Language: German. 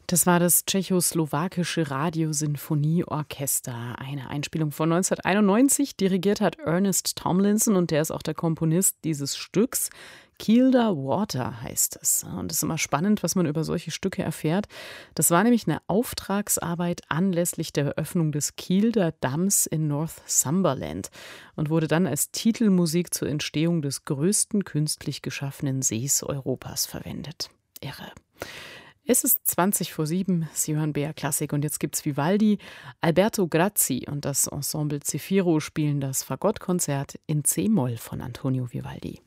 Das war das tschechoslowakische Radiosinfonieorchester, eine Einspielung von 1991. Dirigiert hat Ernest Tomlinson und der ist auch der Komponist dieses Stücks. Kielder Water heißt es. Und es ist immer spannend, was man über solche Stücke erfährt. Das war nämlich eine Auftragsarbeit anlässlich der Eröffnung des Kielder Damms in Northumberland und wurde dann als Titelmusik zur Entstehung des größten künstlich geschaffenen Sees Europas verwendet. Irre. Es ist 20 vor 7, Sie hören BR Klassik und jetzt gibt's Vivaldi. Alberto Grazzi und das Ensemble Zefiro spielen das Fagottkonzert in C-Moll von Antonio Vivaldi.